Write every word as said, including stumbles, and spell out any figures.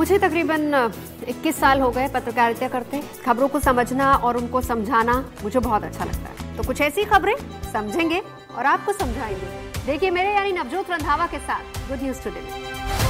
मुझे तकरीबन इक्कीस साल हो गए पत्रकारिता करते। खबरों को समझना और उनको समझाना मुझे बहुत अच्छा लगता है। तो कुछ ऐसी खबरें समझेंगे और आपको समझाएंगे। देखिए मेरे यानी नवजोत रंधावा के साथ गुड न्यूज टुडे।